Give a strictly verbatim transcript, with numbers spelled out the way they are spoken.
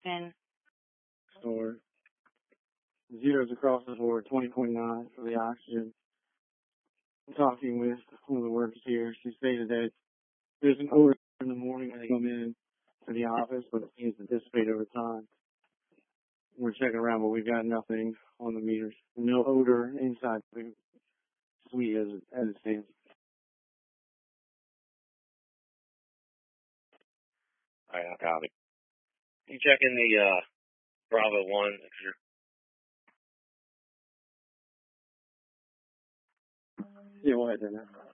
And Or zeros across the board, twenty point nine for the oxygen. I'm talking with one of the workers here. She stated that there's an odor in the morning when they come in to the office, but it seems to dissipate over time. We're checking around, but we've got nothing on the meters. No odor inside the suite as it, as it stands. All right, I'll copy. You checking the uh, Bravo one? Yeah, we'll head there now.